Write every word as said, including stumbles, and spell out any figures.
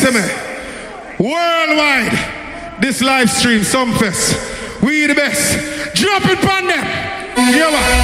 listen me. Worldwide, this live stream, Sumfest. We the best. Drop it on them. Yeah, man.